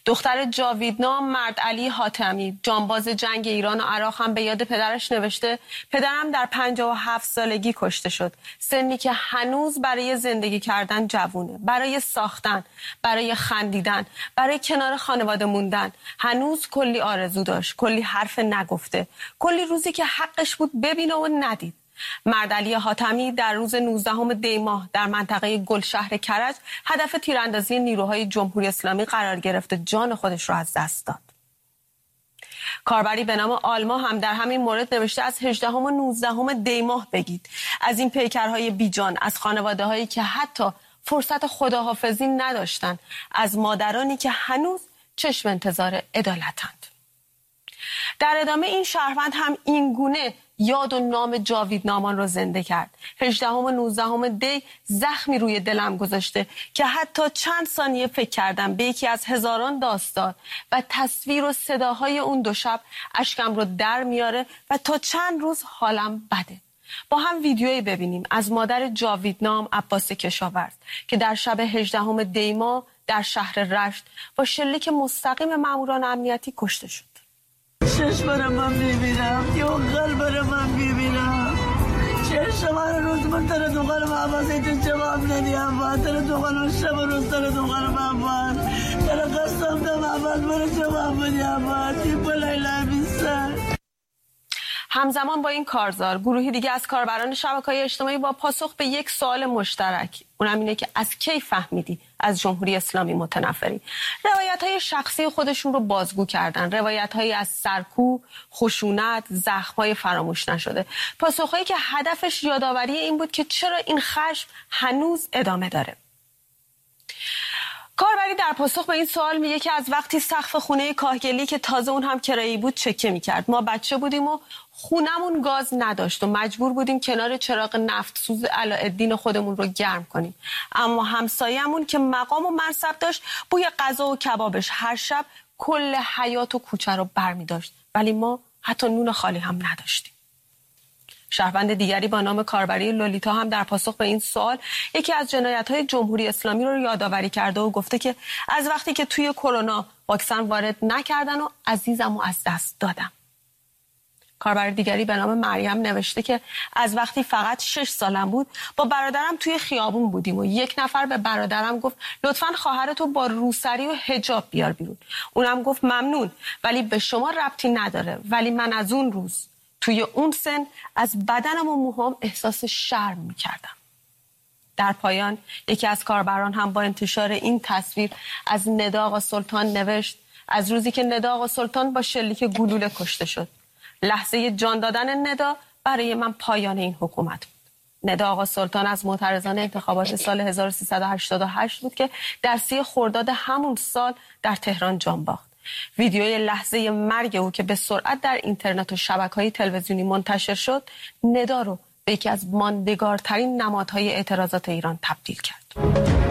دختر جاویدنام مرد علی حاتمی، جانباز جنگ ایران و عراق، هم به یاد پدرش نوشته پدرم در 57 سالگی کشته شد. سنی که هنوز برای زندگی کردن جوونه، برای ساختن، برای خندیدن، برای کنار خانواده موندن. هنوز کلی آرزو داشت، کلی حرف نگفته، کلی روزی که حقش بود ببینه و ندید. مرد علی حاتمی در روز 19 دی ماه در منطقه گلشهر کرج هدف تیراندازی نیروهای جمهوری اسلامی قرار گرفت، جان خودش را از دست داد. کاربری به نام آلما هم در همین مورد نوشته از 18 و 19 دی ماه بگید. از این پیکرهای بیجان، از خانواده هایی که حتی فرصت خداحافظی نداشتن، از مادرانی که هنوز چشم انتظار عدالتند. در ادامه این شهروند هم این گونه یاد و نام جاویدنامان رو زنده کرد. 18 و 19 دی زخمی روی دلم گذاشته که حتی چند ثانیه فکر کردم به یکی از هزاران داستان و تصویر و صداهای اون دو شب اشکم رو در میاره و تا چند روز حالم بده. با هم ویدیویی ببینیم از مادر جاویدنام عباس کشاورز که در شب 18 دی ماه در شهر رشت با شلیک مستقیم ماموران امنیتی کشته شد. چشم من ببینم یا قلب من ببینم چشم من روز من تر دوغل محبازه تو جواب ندیم با تر دوغل شب روز تر دوغل محباز تر قسم ده محباز من جواب ندیم با تی بلیلا بیستر. همزمان با این کارزار گروهی دیگه از کاربران شبکه‌های اجتماعی با پاسخ به یک سوال مشترک، اونم اینه که از کی فهمیدی از جمهوری اسلامی متنفری، روایت‌های شخصی خودشون رو بازگو کردن، روایت‌هایی از سرکوب، خشونت، زخم‌های فراموش نشده، پاسخ‌هایی که هدفش یادآوری این بود که چرا این خشم هنوز ادامه داره. کاربری در پاسخ به این سوال میگه که از وقتی سقف خونه کاهگلی که تازه اون هم کرایی بود چکه میکرد. ما بچه بودیم و خونمون گاز نداشت و مجبور بودیم کنار چراغ نفت سوز علاءالدین خودمون رو گرم کنیم. اما همسایه‌مون که مقام و منصب داشت بوی غذا و کبابش هر شب کل حیاط و کوچه رو برمی داشت، ولی ما حتی نون خالی هم نداشتیم. شهروند دیگری با نام کاربری لولیتا هم در پاسخ به این سوال یکی از جنایت‌های جمهوری اسلامی رو یادآوری کرده و گفته که از وقتی که توی کرونا واکسن وارد نکردن و عزیزمو از دست دادم. کاربر دیگری به نام مریم نوشته که از وقتی فقط 6 سالم بود با برادرم توی خیابون بودیم و یک نفر به برادرم گفت لطفاً خواهرتو با روسری و حجاب بیار بیرون. اونم گفت ممنون، ولی به شما ربطی نداره. ولی من از اون روز توی اون سن از بدنم و موهام احساس شرم میکردم. در پایان یکی از کاربران هم با انتشار این تصویر از ندا آقا سلطان نوشت از روزی که ندا آقا سلطان با شلیک گلوله کشته شد. لحظه جان دادن ندا برای من پایان این حکومت بود. ندا آقا سلطان از معترضان انتخابات سال 1388 بود که در 30 خرداد همون سال در تهران جان باخت. ویدیوی لحظه مرگ او که به سرعت در اینترنت و شبکه‌های تلویزیونی منتشر شد، ندا رو به یکی از ماندگارترین نمادهای اعتراضات ایران تبدیل کرد.